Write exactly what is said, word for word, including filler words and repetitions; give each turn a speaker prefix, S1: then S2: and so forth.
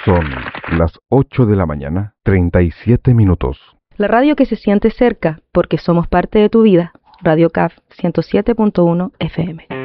S1: Son las ocho de la mañana, treinta y siete minutos.
S2: La radio que se siente cerca porque somos parte de tu vida. Radio C A F ciento siete punto uno F M.